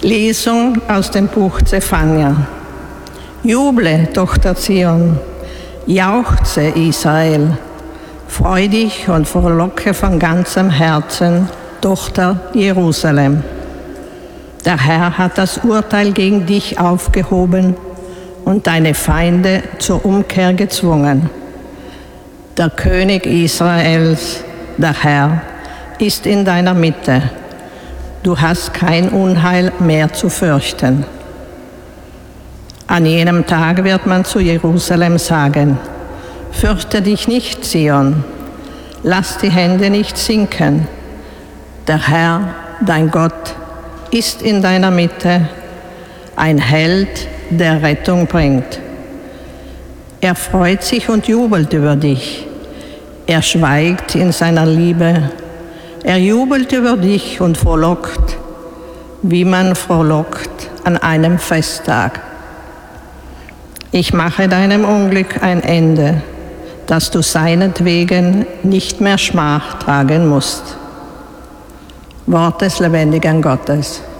Lesung aus dem Buch Zephania. Juble, Tochter Zion, jauchze, Israel, freu dich und frohlocke von ganzem Herzen, Tochter Jerusalem. Der Herr hat das Urteil gegen dich aufgehoben und deine Feinde zur Umkehr gezwungen. Der König Israels, der Herr, ist in deiner Mitte. Du hast kein Unheil mehr zu fürchten. An jenem Tag wird man zu Jerusalem sagen: Fürchte dich nicht, Zion, lass die Hände nicht sinken. Der Herr, dein Gott, ist in deiner Mitte, ein Held, der Rettung bringt. Er freut sich und jubelt über dich. Er schweigt in seiner Liebe. Er jubelt über dich und frohlockt, wie man frohlockt an einem Festtag. Ich mache deinem Unglück ein Ende, dass du seinetwegen nicht mehr Schmach tragen musst. Wort des lebendigen Gottes.